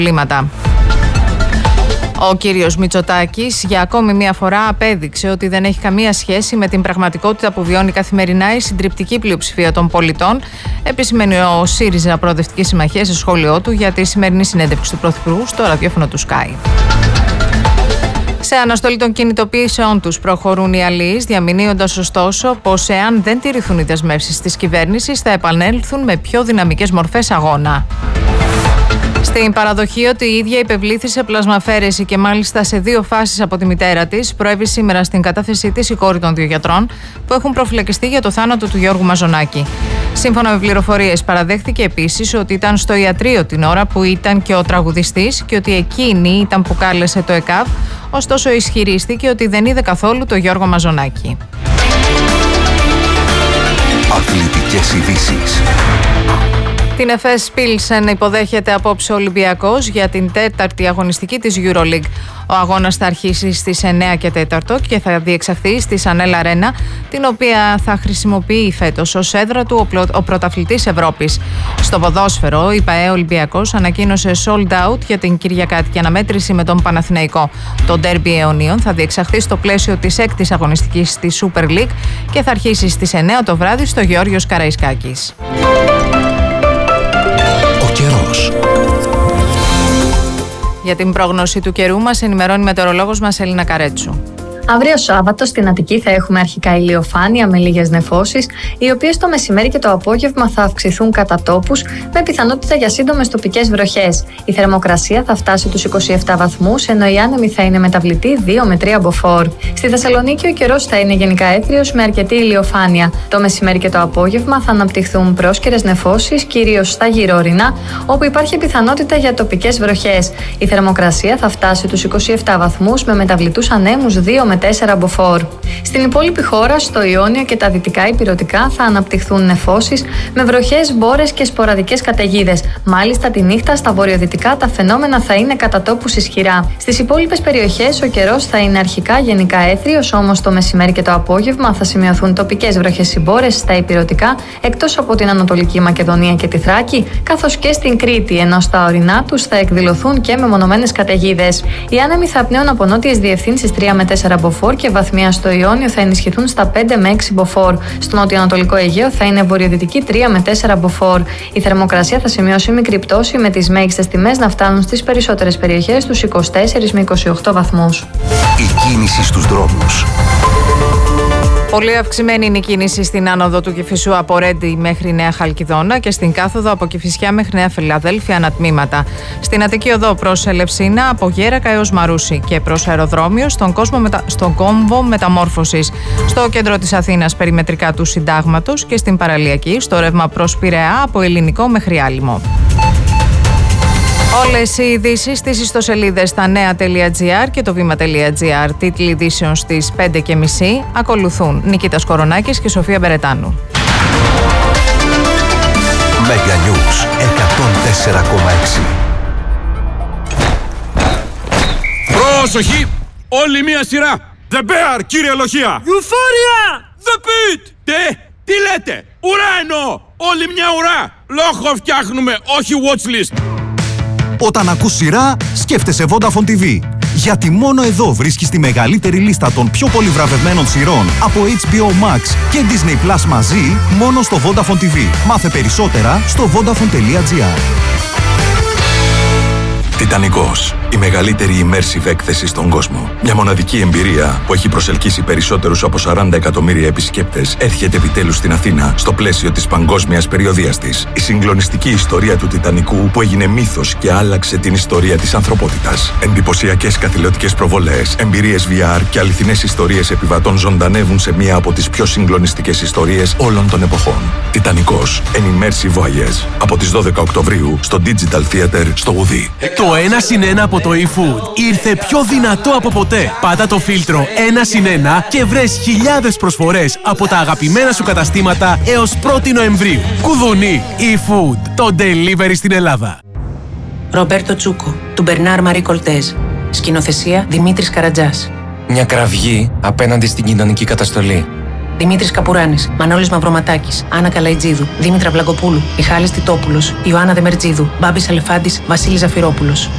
προβλήματα. Ο κύριος Μητσοτάκης για ακόμη μία φορά απέδειξε ότι δεν έχει καμία σχέση με την πραγματικότητα που βιώνει καθημερινά η συντριπτική πλειοψηφία των πολιτών, επισημαίνει ο ΣΥΡΙΖΑ Προοδευτική Συμμαχία σε σχόλιο του για τη σημερινή συνέντευξη του Πρωθυπουργού στο ραδιόφωνο του Sky. Σε αναστολή των κινητοποιήσεών τους προχωρούν οι αλλοίς, διαμηνύοντας ωστόσο πως εάν δεν τηρηθούν οι δεσμεύσεις της κυβέρνησης θα επανέλθουν με πιο δυναμικές μορφές αγώνα. Στην παραδοχή ότι η ίδια υπευλήθησε πλασμαφαίρεση και μάλιστα σε 2 φάσεις από τη μητέρα της, προέβη σήμερα στην κατάθεσή της η κόρη των 2 γιατρών που έχουν προφυλακιστεί για το θάνατο του Γιώργου Μαζονάκη. Σύμφωνα με πληροφορίες, παραδέχθηκε επίσης ότι ήταν στο ιατρείο την ώρα που ήταν και ο τραγουδιστής και ότι εκείνη ήταν που κάλεσε το ΕΚΑΒ, ωστόσο ισχυρίστηκε ότι δεν είδε καθόλου το Γιώργο Μαζονάκη. Αθλητικές ειδήσεις. Την ΕΦΕΣ Πίλσεν υποδέχεται απόψε ο Ολυμπιακός για την 4η αγωνιστική της EuroLeague. Ο αγώνας θα αρχίσει στις 9 και 4 και θα διεξαχθεί στη Σανέλ Αρένα, την οποία θα χρησιμοποιεί φέτος ως έδρα του ο πρωταθλητής Ευρώπης. Στο ποδόσφαιρο, η ΠΑΕ Ολυμπιακός ανακοίνωσε sold out για την κυριακάτικη αναμέτρηση με τον Παναθηναϊκό. Το ντέρμπι αιωνίων θα διεξαχθεί στο πλαίσιο της 6ης αγωνιστικής της Super League και θα αρχίσει στις 9 το βράδυ στο Γεώργιος Καραϊσκάκης. Καιρός. Για την πρόγνωση του καιρού μας ενημερώνει η μετεωρολόγος μας Ελίνα Καρέτσου. Αύριο Σάββατο στην Αττική θα έχουμε αρχικά ηλιοφάνεια με λίγες νεφώσεις, οι οποίες το μεσημέρι και το απόγευμα θα αυξηθούν κατά τόπους, με πιθανότητα για σύντομες τοπικές βροχές. Η θερμοκρασία θα φτάσει τους 27 βαθμούς, ενώ η άνεμη θα είναι μεταβλητή 2 με 3 μποφόρ. Στη Θεσσαλονίκη ο καιρός θα είναι γενικά έθριος με αρκετή ηλιοφάνεια. Το μεσημέρι και το απόγευμα θα αναπτυχθούν πρόσκαιρες νεφώσεις, κυρίως στα γυρόρεινα, όπου υπάρχει πιθανότητα για τοπικές βροχές. Η θερμοκρασία θα φτάσει τους 27 βαθμούς με μεταβλητούς ανέμους 2 με 4 μποφόρ. Στην υπόλοιπη χώρα, στο Ιόνιο και τα δυτικά ηπειρωτικά θα αναπτυχθούν νεφώσεις με βροχές, μπόρες και σποραδικές καταιγίδες. Μάλιστα τη νύχτα στα βορειοδυτικά τα φαινόμενα θα είναι κατά τόπους ισχυρά. Στις υπόλοιπες περιοχές ο καιρός θα είναι αρχικά γενικά έθριος, όμως το μεσημέρι και το απόγευμα θα σημειωθούν τοπικές βροχές ή μπόρες στα ηπειρωτικά, εκτός από την Ανατολική Μακεδονία και τη Θράκη, καθώς και στην Κρήτη, ενώ στα ορεινά τους θα εκδηλωθούν και μεμονωμένες καταιγίδες. Οι άνεμοι θα πνέουν από νότιες διευθύνσεις 3 με 4 μποφόρ και βαθμία στο Ιόνιο θα ενισχυθούν στα 5 με 6 μποφόρ. Στο νοτιοανατολικό Αιγαίο θα είναι βορειοδυτική 3 με 4 μποφόρ. Η θερμοκρασία θα σημειώσει μικρή πτώση, με τις μέγιστες τιμές να φτάνουν στις περισσότερες περιοχές τους 24 με 28 βαθμούς. Η κίνηση στους δρόμους. Πολύ αυξημένη είναι η κίνηση στην άνοδο του Κηφισού από Ρέντι μέχρι Νέα Χαλκιδόνα και στην κάθοδο από Κηφισιά μέχρι Νέα Φιλαδέλφια ανατμήματα. Στην Αττική Οδό προς Ελευσίνα από Γέρακα έως Μαρούσι και προς αεροδρόμιο στον κόμβο μεταμόρφωσης. Στο κέντρο της Αθήνας περιμετρικά του Συντάγματος και στην Παραλιακή στο ρεύμα προς Πειραιά από Ελληνικό μέχρι Άλυμο. Όλες οι ειδήσεις στις ιστοσελίδες στα νέα.gr και το βήμα.gr. Τίτλοι ειδήσεων στις 5:30 ακολουθούν. Νικήτας Κορονάκης και Σοφία Μπερετάνου. Μέγα Νιούς 104,6. Πρόσοχη! Όλη μία σειρά! The Bear, κύριε Λοχεία! Euphoria! The Pit! Τι λέτε! Ουρά εννοώ! Όλη μια ουρά! Λόγο φτιάχνουμε, όχι watchlist! Όταν ακούς σειρά, σκέφτεσαι Vodafone TV. Γιατί μόνο εδώ βρίσκεις τη μεγαλύτερη λίστα των πιο πολύ βραβευμένων σειρών από HBO Max και Disney Plus μαζί, μόνο στο Vodafone TV. Μάθε περισσότερα στο vodafone.gr. Τιτανικός. Η μεγαλύτερη immersive έκθεση στον κόσμο. Μια μοναδική εμπειρία που έχει προσελκύσει περισσότερους από 40 εκατομμύρια επισκέπτες έρχεται επιτέλους στην Αθήνα στο πλαίσιο της παγκόσμιας περιοδείας της. Η συγκλονιστική ιστορία του Τιτανικού που έγινε μύθος και άλλαξε την ιστορία της ανθρωπότητας. Εντυπωσιακές καθηλωτικές προβολές, εμπειρίες VR και αληθινές ιστορίες επιβατών ζωντανεύουν σε μία από τις πιο συγκλονιστικές ιστορίες όλων των εποχών. Τιτανικός. An immersive voyage. Από τις 12 Οκτωβρίου στο Digital Theater στο Γουδί. Το 1+1 από το eFood ήρθε πιο δυνατό από ποτέ. Πάτα το φίλτρο 1+1 και βρες χιλιάδες προσφορές από τα αγαπημένα σου καταστήματα έως 1η Νοεμβρίου. Κουδουνί eFood, το delivery στην Ελλάδα. Ρομπέρτο Τσούκο, του Μπερνάρ Μαρί Κολτέζ. Σκηνοθεσία Δημήτρης Καρατζάς. Μια κραυγή απέναντι στην κοινωνική καταστολή. Δημήτρης Καπουράνης, Μανώλης Μαυροματάκης, Άννα Καλαϊτζίδου, Δήμητρα Βλαγκοπούλου, Μιχάλης Τιτόπουλος, Ιωάννα Δεμερτζίδου, Μπάμπης Αλεφάντης, Βασίλης Ζαφυρόπουλος.